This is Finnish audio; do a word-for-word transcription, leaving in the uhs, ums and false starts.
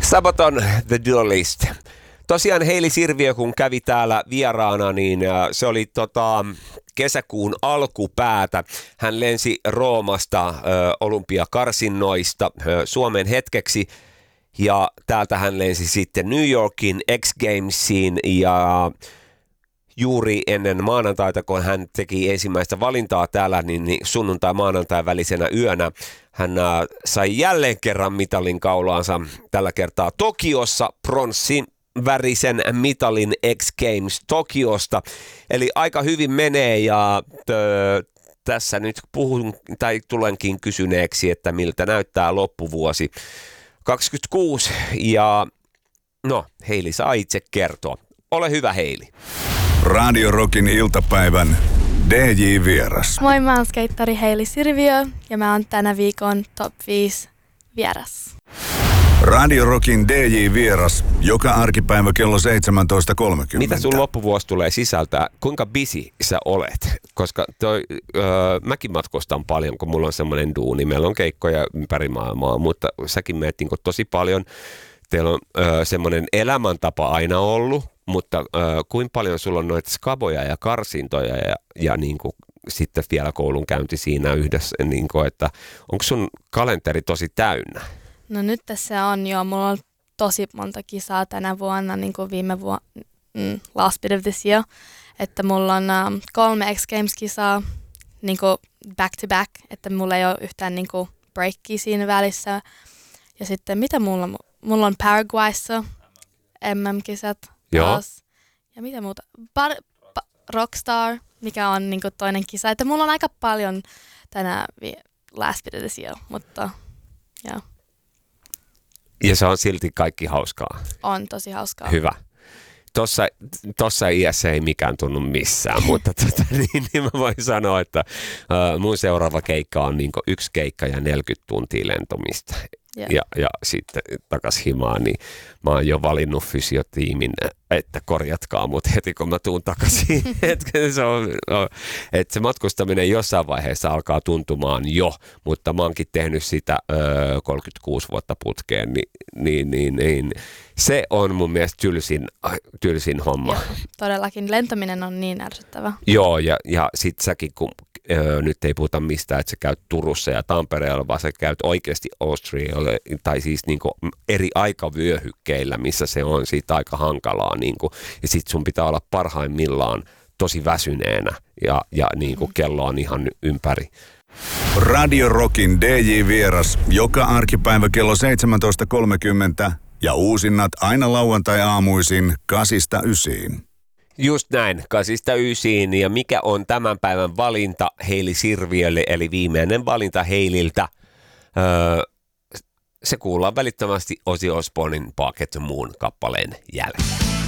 Sabaton The Duelist. Tosiaan Hailey Sirviö, kun kävi täällä vieraana, niin se oli tota, kesäkuun alkupäätä. Hän lensi Roomasta ö, olympiakarsinnoista ö, Suomen hetkeksi ja täältä hän lensi sitten New Yorkin X Gamesiin ja juuri ennen maanantaita, kun hän teki ensimmäistä valintaa täällä, niin sunnuntai-maanantai välisenä yönä hän äh, sai jälleen kerran mitalin kaulaansa, tällä kertaa Tokiossa, pronssin värisen mitalin X Games Tokiosta. Eli aika hyvin menee ja tö, tässä nyt puhun tai tulenkin kysyneeksi, että miltä näyttää loppuvuosi kaksikymmentäkuusi ja no, Hailey saa itse kertoa. Ole hyvä, Hailey. Radio Rockin iltapäivän D J-vieras. Moi, mä oon skeittari Hailey Sirviö ja mä oon tänä viikon top viisi vieras. Radio Rockin D J-vieras joka arkipäivä kello seitsemäntoista kolmekymmentä. Mitä sun loppuvuosi tulee sisältää? Kuinka busy sä olet? Koska toi, öö, mäkin matkustan paljon, kun mulla on semmoinen duuni. Meillä on keikkoja ympäri maailmaa, mutta säkin meet niin tosi paljon. Teillä on öö, semmoinen elämäntapa aina ollut. Mutta äh, kuinka paljon sulla on noita skaboja ja karsintoja ja, ja niin kuin, sitten vielä koulunkäynti siinä yhdessä, niin kuin, että onko sun kalenteri tosi täynnä? No nyt tässä on jo, mulla on tosi monta kisaa tänä vuonna, niin kuin viime vuonna, mm, last bit of this year, että mulla on um, kolme X Games-kisaa niin kuin back to back, että mulla ei ole yhtään niin kuin breakkia siinä välissä. Ja sitten mitä mulla on? Mulla on Paraguayssa M M-kisat. Joo. Ja mitä muuta? Bar- ba- Rockstar, mikä on niin kuin toinen kisa. Että mulla on aika paljon tänä vi- last bit of this year, mutta joo. Ja se on silti kaikki hauskaa. On tosi hauskaa. Hyvä. Tossa, tossa iässä ei mikään tunnu missään, mutta tota, niin, niin mä voin sanoa, että uh, mun seuraava keikka on niin kuin yksi keikka ja neljäkymmentä tuntia lentomista. Yeah. Ja, ja sitten takas himaan, niin mä oon jo valinnut fysiotiimin, että korjatkaa mut heti kun mä tuun takaisin. että se, et se matkustaminen jossain vaiheessa alkaa tuntumaan jo, mutta mä oonkin tehnyt sitä ö, kolmekymmentäkuusi vuotta putkeen, niin, niin, niin, niin se on mun mielestä tylsin, tylsin homma. Joo, todellakin lentäminen on niin ärsyttävä. Joo, ja, ja sit säkin kun Öö, nyt ei puhuta mistään, että sä käyt Turussa ja Tampereella, vaan sä käyt oikeasti Austrialle, tai siis niinku eri aikavyöhykkeillä, missä se on siitä aika hankalaa. Niinku. Ja sit sun pitää olla parhaimmillaan tosi väsyneenä, ja, ja niinku kello on ihan ympäri. Radio Rockin D J-vieras joka arkipäivä kello seitsemäntoista kolmekymmentä ja uusinnat aina lauantai-aamuisin kasista ysiin. Just näin, kasista ysiin. Ja mikä on tämän päivän valinta Hailey Sirviölle, eli viimeinen valinta Haileyltä? Öö, se kuullaan välittömästi Ozzy Osbournen Bark at the Moon -kappaleen jälkeen.